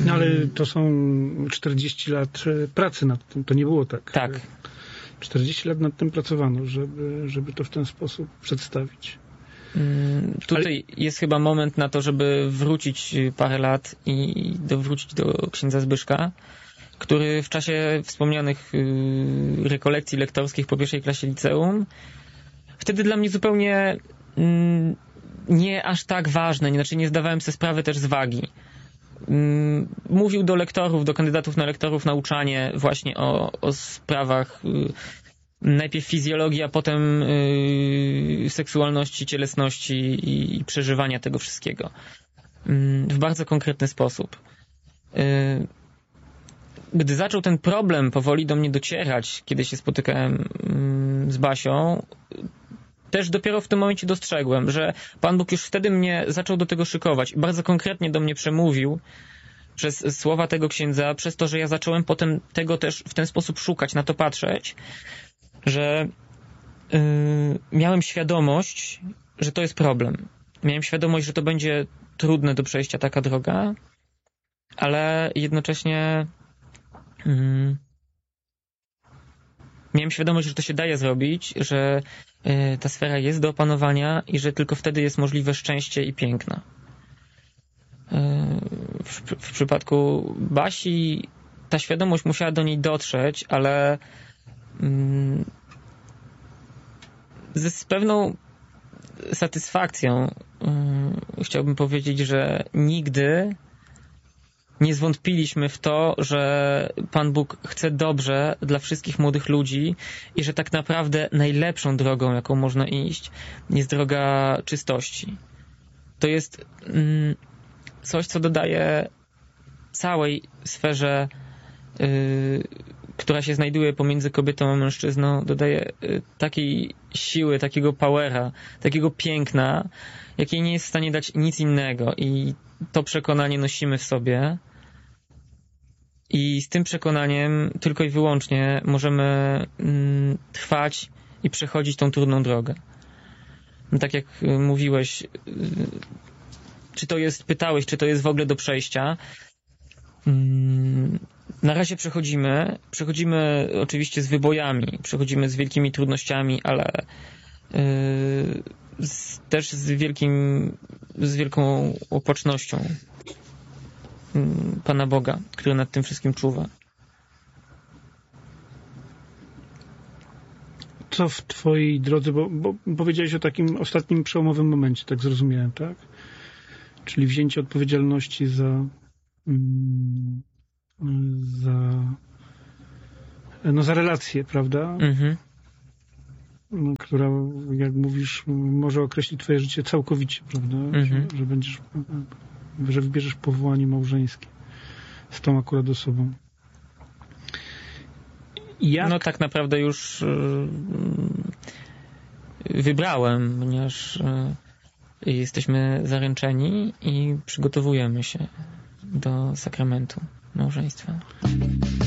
No ale to są 40 lat pracy nad tym. To nie było tak. Tak. 40 lat nad tym pracowano, żeby to w ten sposób przedstawić. Tutaj jest chyba moment na to, żeby wrócić parę lat i wrócić do księdza Zbyszka, który w czasie wspomnianych rekolekcji lektorskich po pierwszej klasie liceum, wtedy dla mnie zupełnie nie aż tak ważne, znaczy nie zdawałem sobie sprawy też z wagi. Mówił do lektorów, do kandydatów na lektorów nauczanie właśnie o sprawach najpierw fizjologii, a potem seksualności, cielesności i przeżywania tego wszystkiego. W bardzo konkretny sposób. Gdy zaczął ten problem powoli do mnie docierać, kiedy się spotykałem z Basią, też dopiero w tym momencie dostrzegłem, że Pan Bóg już wtedy mnie zaczął do tego szykować i bardzo konkretnie do mnie przemówił przez słowa tego księdza, przez to, że ja zacząłem potem tego też w ten sposób szukać, na to patrzeć, że miałem świadomość, że to jest problem. Miałem świadomość, że to będzie trudne do przejścia taka droga, ale jednocześnie miałem świadomość, że to się daje zrobić, że ta sfera jest do opanowania i że tylko wtedy jest możliwe szczęście i piękno. W przypadku Basi ta świadomość musiała do niej dotrzeć, ale z pewną satysfakcją chciałbym powiedzieć, że nigdy nie zwątpiliśmy w to, że Pan Bóg chce dobrze dla wszystkich młodych ludzi i że tak naprawdę najlepszą drogą, jaką można iść, jest droga czystości. To jest coś, co dodaje całej sferze, która się znajduje pomiędzy kobietą a mężczyzną, dodaje takiej siły, takiego powera, takiego piękna, jakiej nie jest w stanie dać nic innego. I to przekonanie nosimy w sobie. I z tym przekonaniem tylko i wyłącznie możemy trwać i przechodzić tą trudną drogę. No, tak jak mówiłeś, pytałeś, czy to jest w ogóle do przejścia. Na razie przechodzimy oczywiście z wybojami, przechodzimy z wielkimi trudnościami, ale też z wielką opatrznością Pana Boga, który nad tym wszystkim czuwa. Co w twojej drodze, bo powiedziałeś o takim ostatnim przełomowym momencie, tak zrozumiałem, tak? Czyli wzięcie odpowiedzialności za relację, prawda? Mhm. Która, jak mówisz, może określić twoje życie całkowicie, prawda? Mhm. Że wybierzesz powołanie małżeńskie z tą akurat osobą. No tak naprawdę już wybrałem, ponieważ jesteśmy zaręczeni i przygotowujemy się do sakramentu małżeństwa.